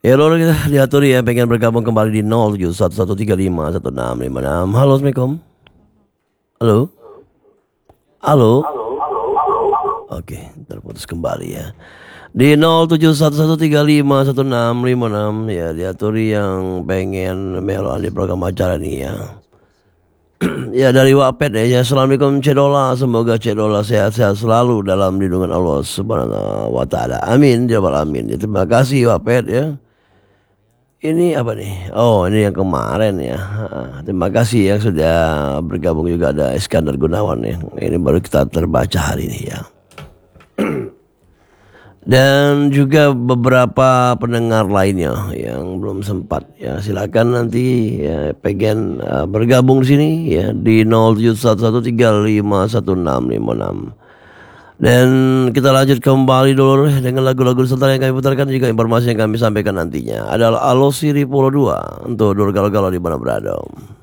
Ya Lord, kita diatur ya pengen bergabung kembali di 0711351656. Halo, Assalamualaikum. Halo. Halo. Oke, terputus kembali ya. Di 0711351656 ya diaturi yang pengen melon di program acara ini ya. Ya dari Wapet ya. Assalamualaikum Cedola. Semoga Cedola sehat-sehat selalu dalam lindungan Allah Subhanahu wa taala. Amin ya rabbal alamin. Ya, terima kasih Wapet ya. Ini apa nih? Oh, ini yang kemarin ya. Terima kasih yang sudah bergabung juga ada Iskandar Gunawan ya. Ini baru kita terbaca hari ini ya. Dan juga beberapa pendengar lainnya yang belum sempat ya. Silakan nanti ya pengen bergabung di sini ya di 0711351656. Dan kita lanjut kembali dulu dengan lagu-lagu Nusantara yang kami putarkan. Juga informasi yang kami sampaikan nantinya adalah Alo Siri Polo 2 untuk Dur Galau-Galau di mana berada.